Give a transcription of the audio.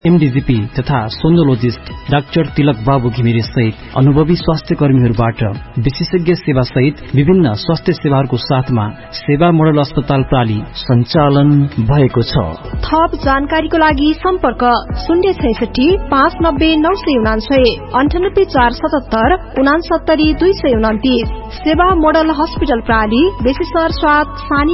एमडीजीपी तथा सोनोलोजिस्ट डाक्टर तिलक बाबु घिमिरे सहित अनुभवी स्वास्थ्य कर्मीहरूबाट विशेषज्ञ सेवा सहित विभिन्न स्वास्थ्य सेवाहरूको साथमा सेवा मोडल अस्पताल प्राली सञ्चालन भएको छ। थप जानकारीको लागि सम्पर्क 066-590-999 98-477-69-229। सेवा मोडल हस्पिटल प्राली बेसीसर 7 सानी